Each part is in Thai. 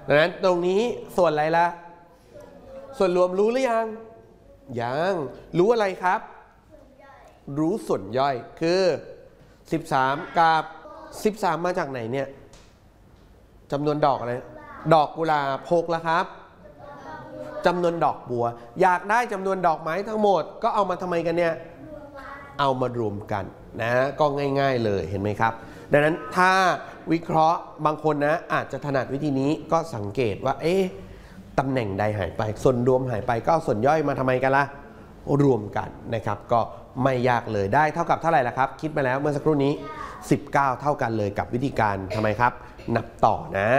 ดังนั้นตรงนี้ส่วนอะไรล่ะส่วนรวมรู้หรือยังรู้อะไรครับรู้ส่วนย่อยคือ13กับ13มาจากไหนเนี่ยจำนวนดอกอะไรดอกกุหลาบ6แล้วครับจำนวนดอกบัวอยากได้จำนวนดอกไม้ทั้งหมดก็เอามาทำไมกันเนี่ยเอามารวมกันนะก็ง่ายๆเลยเห็นไหมครับดังนั้นถ้าวิเคราะห์บางคนนะอาจจะถนัดวิธีนี้ก็สังเกตว่าตำแหน่งใดหายไปส่วนรวมหายไปก็ส่วนย่อยมาทำไมกันล่ะรวมกันนะครับก็ไม่ยากเลยได้เท่ากับเท่าไหร่ล่ะครับคิดมาแล้วเมื่อสักครู่นี้19เท่ากันเลยกับวิธีการทำไมครับนับต่อนะ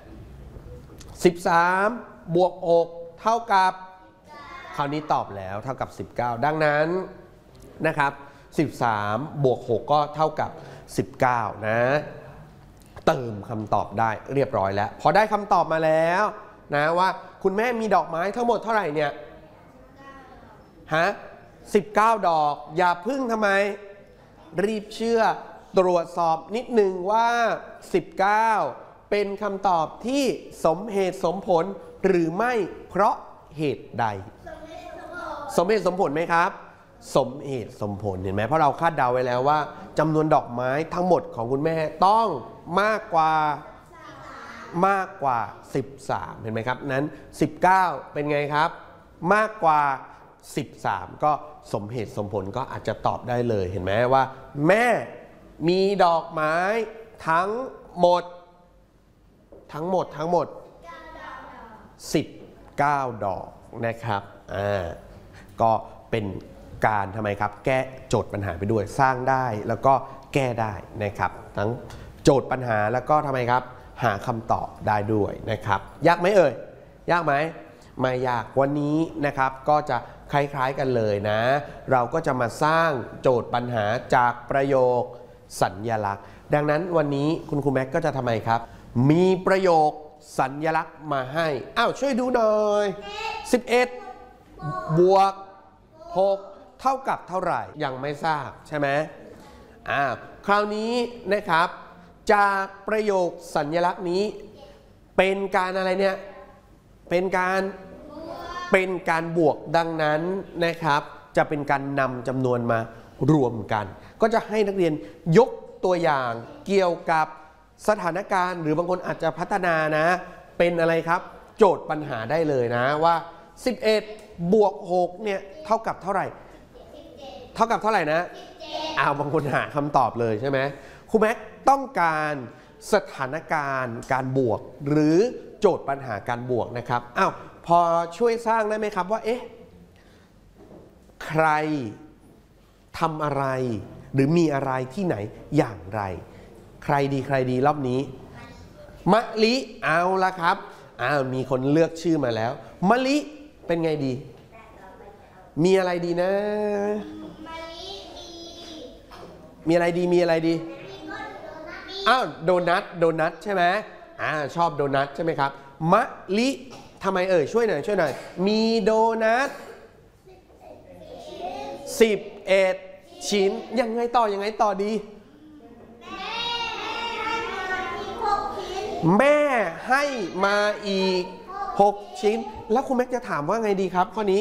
13บวก6เท่ากับคราวนี้ตอบแล้วเท่ากับ19ดังนั้นนะครับ13บวก6ก็เท่ากับ19นะเติมคำตอบได้เรียบร้อยแล้วพอได้คำตอบมาแล้วนะว่าคุณแม่มีดอกไม้ทั้งหมดเท่าไหร่เนี่ย19 ดอกอย่าพึ่งทำไมรีบเชื่อตรวจสอบนิดนึงว่า19เป็นคำตอบที่สมเหตุสมผลหรือไม่เพราะเหตุใดสมเหตุสมผลไหมครับสมเหตุสมผลเห็นไหมเพราะเราคาดเดาไว้แล้วว่าจำนวนดอกไม้ทั้งหมดของคุณแม่ต้องมากกว่า13เห็นไหมครับนั้น19เป็นไงครับมากกว่า13ก็สมเหตุสมผลก็อาจจะตอบได้เลยเห็นไหมว่าแม่มีดอกไม้ทั้งหมด19 ดอกนะครับก็เป็นการทำไมครับแก้โจทย์ปัญหาไปด้วยสร้างได้แล้วก็แก้ได้นะครับทั้งโจทย์ปัญหาแล้วก็ทำไมครับหาคำตอบได้ด้วยนะครับยากไหมเอ่ยยากไหมไม่ยากวันนี้นะครับก็จะคล้ายๆกันเลยนะเราก็จะมาสร้างโจทย์ปัญหาจากประโยคสัญลักษณ์ดังนั้นวันนี้คุณครูแม็กก็จะทำไมครับมีประโยคสัญลักษณ์มาให้ช่วยดูหน่อย11บวก6เท่ากับเท่าไหร่ยังไม่ทราบใช่ไหมคราวนี้นะครับจากประโยคสัญลักษณ์นี้เป็นการอะไรเนี่ยเป็นการบวกดังนั้นนะครับจะเป็นการนำจำนวนมารวมกันก็จะให้นักเรียนยกตัวอย่างเกี่ยวกับสถานการณ์หรือบางคนอาจจะพัฒนานะเป็นอะไรครับโจทย์ปัญหาได้เลยนะว่า11บวก6เนี่ยเท่ากับเท่าไหร่นะบางคนหาคำตอบเลยใช่ไหมครูแม็กต้องการสถานการณ์การบวกหรือโจทย์ปัญหาการบวกนะครับพอช่วยสร้างได้ไหมครับว่าใครทำอะไรหรือมีอะไรที่ไหนอย่างไรใครดีรอบนี้มะลิเอาละครับมีคนเลือกชื่อมาแล้วมะลิเป็นไงดีมีอะไรดีนะมีอะไรดีโดนัทใช่ไหมชอบโดนัทใช่ไหมครับมะลิทำไมช่วยหน่อยมีโดนัท11 ชิ้นยังไงต่อดีแม่ให้มาอีก6 ชิ้นแล้วคุณแม็กจะถามว่าไงดีครับข้อนี้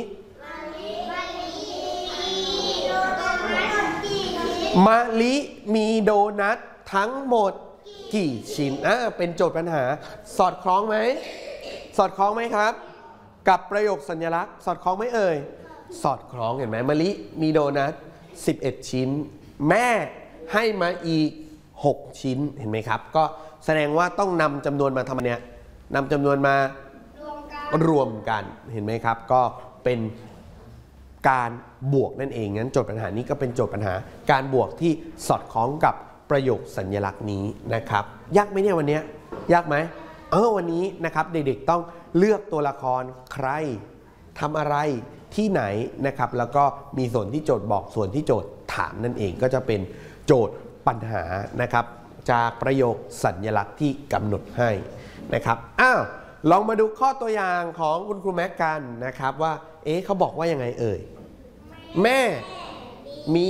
มะลิมีโดนัททั้งหมดกี่ชิ้นเป็นโจทย์ปัญหาสอดคล้องไหมครับกับประโยคสัญลักษณ์สอดคล้องไหมสอดคล้องเห็นไหมมะลิมีโดนัท11 ชิ้นแม่ให้มาอีก6 ชิ้นเห็นไหมครับก็แสดงว่าต้องนำจำนวนมาทำเนี่ยนำจำนวนมารวมกันเห็นไหมครับก็เป็นการบวกนั่นเองงั้นโจทย์ปัญหานี้ก็เป็นโจทย์ปัญหาการบวกที่สอดคล้องกับประโยคสัญลักษณ์นี้นะครับยากไหมเนี่ยวันนี้ยากไหมวันนี้นะครับเด็กๆต้องเลือกตัวละครใครทำอะไรที่ไหนนะครับแล้วก็มีส่วนที่โจทย์บอกส่วนที่โจทย์ถามนั่นเองก็จะเป็นโจทย์ปัญหานะครับจากประโยคสัญลักษณ์ที่กำหนดให้นะครับลองมาดูข้อตัวอย่างของคุณครูแม็กกันนะครับว่าเขาบอกว่ายังไงแม่มี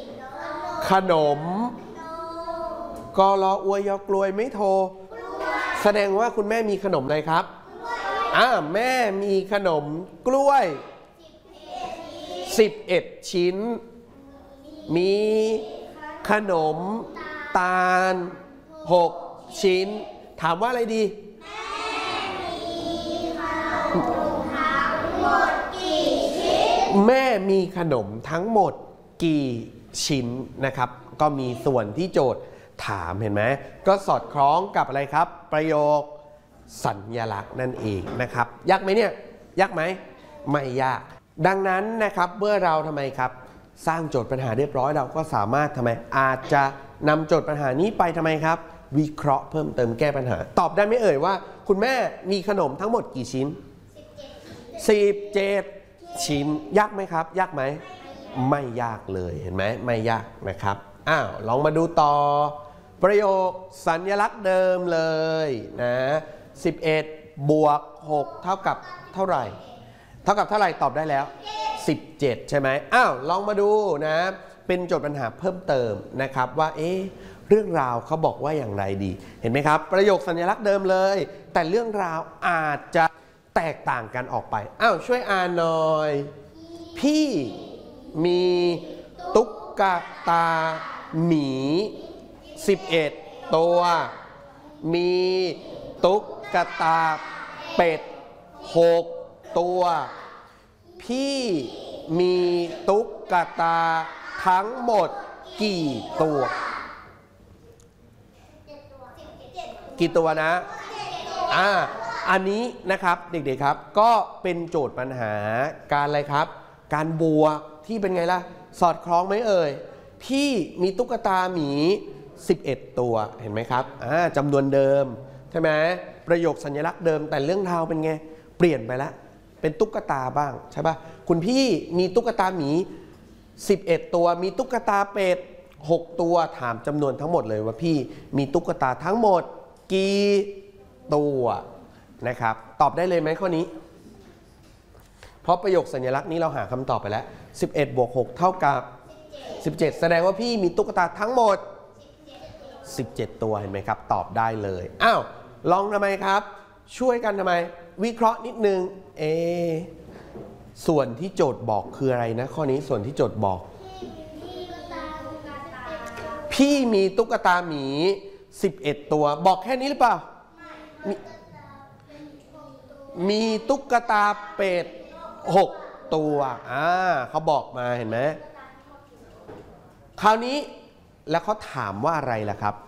ขนมกลออวยยกลวยไม่โทแสดงว่าคุณแม่มีขนมอะไรครับแม่มีขนมกล้วย11 ชิ้นมีขนมตาล6 ชิ้นถามว่าอะไรดีแม่มีขนมทั้งหมดกี่ชิ้นนะครับก็มีส่วนที่โจทย์ถามเห็นไหมก็สอดคล้องกับอะไรครับประโยคสัญลักษณ์นั่นเองนะครับยากไหมเนี่ยยากไหมไม่ยากดังนั้นนะครับเมื่อเราทำไมครับสร้างโจทย์ปัญหาเรียบร้อยเราก็สามารถทำไมอาจจะนำโจทย์ปัญหานี้ไปทำไมครับวิเคราะห์เพิ่มเติมแก้ปัญหาตอบได้ไหมเอ่ยว่าคุณแม่มีขนมทั้งหมดกี่ชิ้น17 ชิ้นยากไหมครับยากไหมไม่ยากเลยเห็นไหมไม่ยากนะครับลองมาดูต่อประโยคสัญลักษณ์เดิมเลยนะ11 บวก 6 เท่ากับเท่าไหร่เท่ากับเท่าไหร่ตอบได้แล้ว17ใช่ไหมลองมาดูนะเป็นโจทย์ปัญหาเพิ่มเติมนะครับว่าเรื่องราวเขาบอกว่าอย่างไรดีเห็นไหมครับประโยคสัญลักษณ์เดิมเลยแต่เรื่องราวอาจจะแตกต่างกันออกไปช่วยอ่านหน่อยพี่มีตุ๊กตาหมี11 ตัวมีตุ๊กตาเป็ด6 ตัวพี่มีตุ๊กตาทั้งหมดกี่ตัวกี่ตัวนะอันนี้นะครับเด็กๆครับก็เป็นโจทย์ปัญหาการอะไรครับการบวกที่เป็นไงล่ะสอดคล้องไหมเอ่ยพี่มีตุ๊กตาหมี11 ตัวเห็นไหมครับจำนวนเดิมใช่ไหมประโยคสัญลักษณ์เดิมแต่เรื่องราวเป็นไงเปลี่ยนไปแล้วเป็นตุ๊กตาบ้างใช่ป่ะคุณพี่มีตุ๊กตาหมี11 ตัวมีตุ๊กตาเป็ด6 ตัวถามจำนวนทั้งหมดเลยว่าพี่มีตุ๊กตาทั้งหมดกี่ตัวนะครับตอบได้เลยไหมข้อนี้เพราะประโยคสัญลักษณ์นี้เราหาคำตอบไปแล้ว11 บวก 6 เท่ากับ17แสดงว่าพี่มีตุ๊กตาทั้งหมด17 ตัวเห็นไหมครับตอบได้เลยลองทำไมครับช่วยกันทำไมวิเคราะห์นิดนึงส่วนที่โจทย์บอกคืออะไรนะข้อนี้ส่วนที่โจทย์บอกพี่มีตุ๊กตาหมี11 ตัวบอกแค่นี้หรือเปล่ามีตุ๊กตาเป็ด6 ตัวเขาบอกมาเห็นไหมคราวนี้แล้วเขาถามว่าอะไรล่ะครับ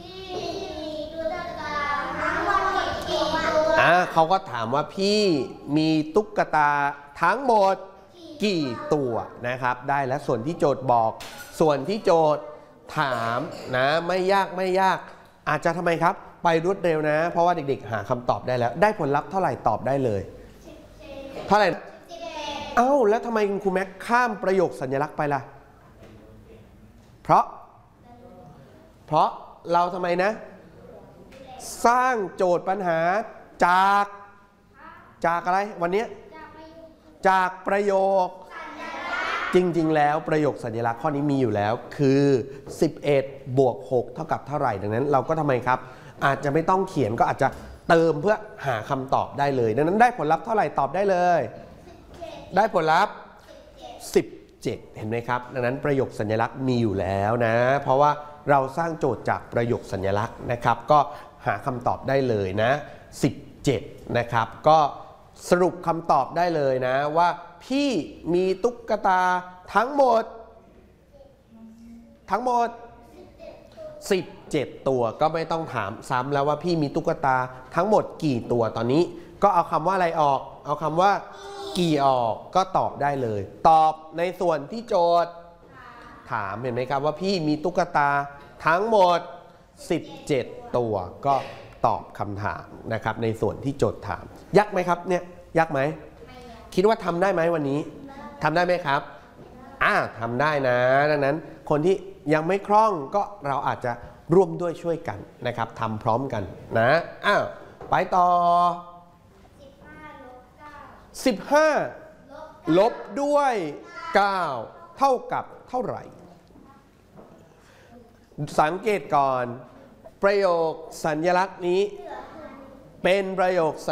เขาก็ถามว่าพี่มีตุ๊กตาทั้งหมดกี่ตัวนะครับได้แล้วส่วนที่โจทย์บอกส่วนที่โจทย์ถามนะไม่ยากอาจจะทำไมครับไปรวดเร็วนะเพราะว่าเด็กๆหาคำตอบได้แล้วได้ผลลัพธ์เท่าไหร่ตอบได้เลยเท่าไหร่แล้วทำไมคุณครูแม็กข้ามประโยคสัญลักษณ์ไปล่ะเพราะเราทำไมนะสร้างโจทย์ปัญหาจากอะไรวันนี้จากประโยคจริงๆแล้วประโยคสัญลักษณ์ข้อนี้มีอยู่แล้วคือ11 บวก 6 เท่ากับเท่าไหร่ดังนั้นเราก็ทำไมครับอาจจะไม่ต้องเขียนก็อาจจะเติมเพื่อหาคำตอบได้เลยดังนั้นได้ผลลัพธ์เท่าไหร่ตอบได้เลยได้ผลลัพธ์17เห็นไหมครับดังนั้นประโยคสัญลักษณ์มีอยู่แล้วนะเพราะว่าเราสร้างโจทย์จากประโยคสัญลักษณ์นะครับก็หาคำตอบได้เลยนะ17นะครับก็สรุปคำตอบได้เลยนะว่าพี่มีตุ๊กตาทั้งหมด17 ตัวก็ไม่ต้องถามซ้ำแล้วว่าพี่มีตุ๊กตาทั้งหมดกี่ตัวตอนนี้ก็เอาคำว่าอะไรออกเอาคำว่ากี่ออกก็ตอบได้เลยตอบในส่วนที่โจทย์ถามเห็นไหมครับว่าพี่มีตุ๊กตาทั้งหมด17 ตัวก็ตอบคำถามนะครับในส่วนที่โจทย์ถามยากไหมครับเนี่ยยากไหมคิดว่าทำได้ไหมวันนี้ทำได้ไหมครับทำได้นะดังนั้นคนที่ยังไม่คล่องก็เราอาจจะร่วมด้วยช่วยกันนะครับทำพร้อมกันนะไปต่อ15 ลบด้วย9เท่ากับเท่าไหร่สังเกตก่อนประโยคสัญลักษณ์นี้เป็นประโยค